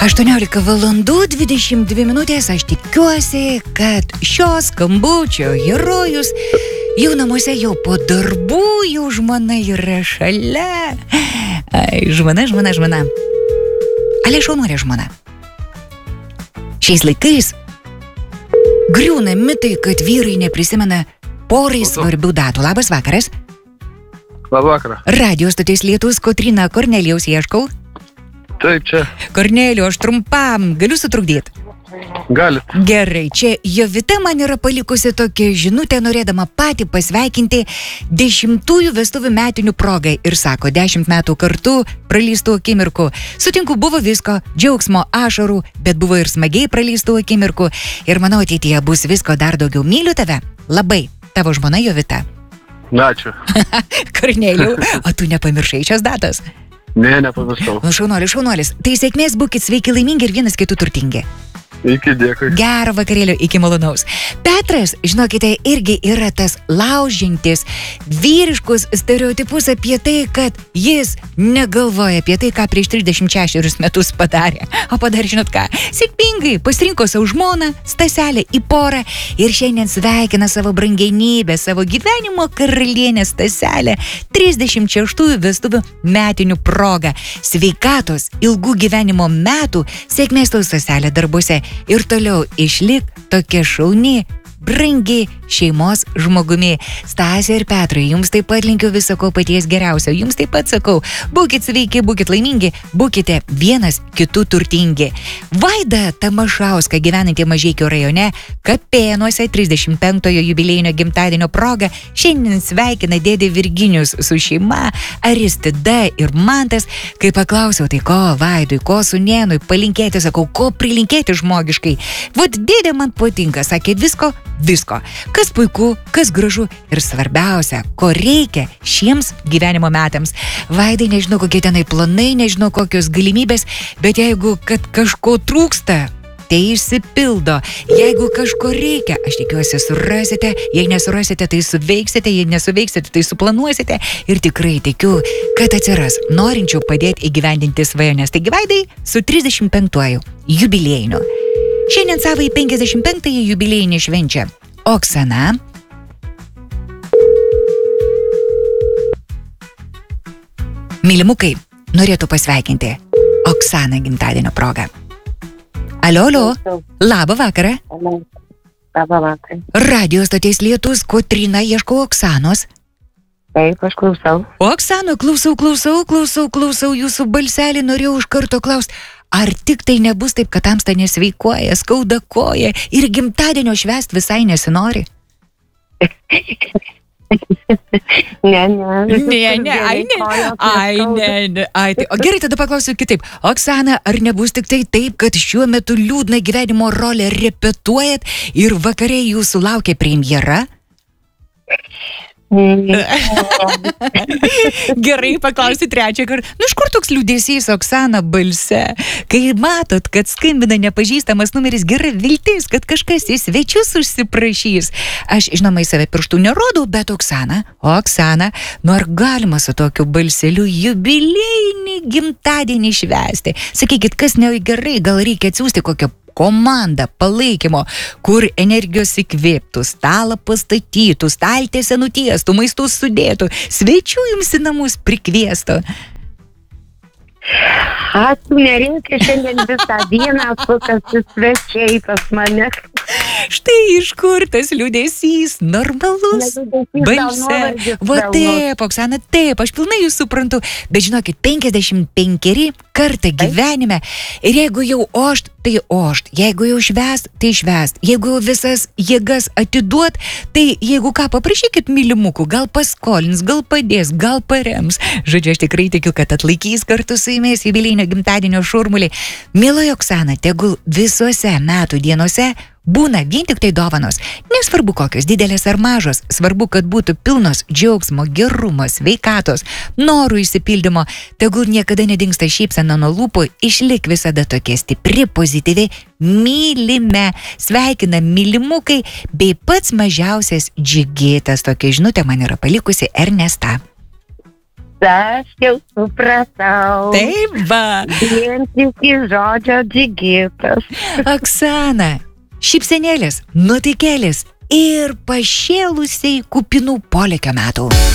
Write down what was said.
18 valandų 22 minutės. Aš tikiuosi, kad šios skambučio herojus jau namuose, jau po darbų, jau žmona yra šalia. Ai, žmona. Ale šaunuolė žmona. Šiais laikais griūna mitai, kad vyrai neprisimena porai svarbių datų. Labas vakaras. Labą vakarą. Radio stoties Lietus, Kotryna Kornelijaus ieškau. Taip, čia. Kornelijau, aš trumpam galiu sutrukdyti? Galit. Gerai, čia Jovita man yra palikusi tokią žinutę, norėdama patį pasveikinti 10-ųjų vestuvių metinių progai. Ir sako, 10 metų kartu praleistų akimirkų. Sutinku, buvo visko, džiaugsmo, ašarų, bet buvo ir smagiai praleistų akimirkų. Ir manau, ateityje bus visko dar daugiau. Myliu tave. Labai. Tavo žmona Jovita. Ačiū. Kornelijau, o tu nepamiršai šios datos? Ne, nepamiršau. Šaunuolis. Tai sėkmės, būkit sveiki, laimingi ir vienas kitų turtingi. Iki, dėkui. Gero vakarėlio, iki malonaus. Petras, žinokite, irgi yra tas laužintis vyriškus stereotipus apie tai, kad jis negalvoja apie tai, ką prieš 36 metus padarė. O padarė, žinot ką, sėkmingai pasirinko savo žmoną, Staselę į porą ir šiandien sveikina savo brangenybę, savo gyvenimo karalienę Staselę 36 vestuvių metinių proga. Sveikatos, ilgų gyvenimo metų, sėkmės tau Staselė darbuose. Ir toliau išlik tokia šauni, brangi šeimos žmogumi. Stasė ir Petrai, jums taip pat linkiu viso ko paties geriausio. Jums taip pat sakau, būkit sveiki, būkit laimingi, būkite vienas kitų turtingi. Vaida Tamašauska, gyvenanti Mažeikių rajone, Kapėnuose 35-ojo jubiliejinio gimtadienio proga, šiandien sveikina dėdė Virginijus su šeima, Aristida ir Mantas. Kai paklausiau, tai ko Vaidui, ko sūnėnui palinkėti, sakau, ko prilinkėti žmogiškai. Vat dėdė man patinka, sakė visko. Kas puiku, kas gražu ir svarbiausia, ko reikia šiems gyvenimo metams. Vaidai, nežinau, kokie tenai planai, nežinau, kokios galimybės, bet jeigu kad kažko trūksta, tai išsipildo. Jeigu kažko reikia, aš tikiuosi surasite, jei nesurasite, tai suveiksite, jei nesuveiksite, tai suplanuosite ir tikrai tikiu, kad atsiras norinčių padėti įgyvendinti svajones. Taigi Vaidai su 35-uoju jubiliejiniu. Šiandien savai 55-ąjį jubiliejinį švenčia Oksana, mylimukai, norėtų pasveikinti Oksaną gimtadienio progą. Alio, labą vakarą. Labą vakarą. Radio stoties Lietus, Kotryna, ieškau Oksanos. Taip, aš klausau. Oksano, klausau jūsų balselį, norėjau iš karto klausti. Ar tik tai nebus taip, kad tamsta nesveikuoja, skauda koja ir gimtadienio švęst visai nesinori? O gerai, tada paklausiu kitaip. Oksana, ar nebus tik tai taip, kad šiuo metu liūdną gyvenimo rolę repetuojat ir vakare jūsų laukia premjera? Gerai, paklausiu trečią kartą. Iš kur toks liūdesys, Oksana, balse? Kai matot, kad skambina nepažįstamas numeris, gera viltis, kad kažkas į svečius užsiprašys. Aš, žinoma, į save pirštų nerodau, bet Oksana, nu ar galima su tokiu balseliu jubiliejinį gimtadienį švęsti? Sakykit, kas negerai, gal reikia atsiųsti kokią komandą palaikymo, kur energijos įkvėptų, stalą pastatytų, staltiesę nutiestų, maistus sudėtų, svečių jums į namus prikviestų. Ačiū, nereikia šiandien visą dieną sukasi svečiai pas mane. Štai iš kur tas liūdesys, normalus balse. Va taip, Oksana, taip, aš pilnai jūs suprantu, bet žinokit, 55 kartą gyvenime ir jeigu jau ošt, tai ošt, jeigu jau švęst, tai švęst, jeigu jau visas jėgas atiduot, tai jeigu ką, paprašykit mylimukų, gal paskolins, gal padės, gal parems. Žodžiu, aš tikrai tikiu, kad atlaikys kartu su jumis jubiliejinio gimtadienio šurmulį. Mieloji Oksana, tegul visuose metų dienose būna vien tik tai dovanos. Nesvarbu kokios, didelės ar mažos, svarbu, kad būtų pilnos džiaugsmo, gerumo, sveikatos, norų išsipildymo. Tegul niekada nedingsta šypsena nuo lūpų, išlik visada tokia stipri, pozityvi, mylime, sveikina mylimukai, bei pats mažiausias džigitas. Tokia žinutė man yra palikusi Ernesta. Aš jau supratau. Taip va. Vien tik iš žodžio džigitas. Oksana, šypsenėlės, nuotaikėlės ir pašėlusiai kupinų polėkio metų.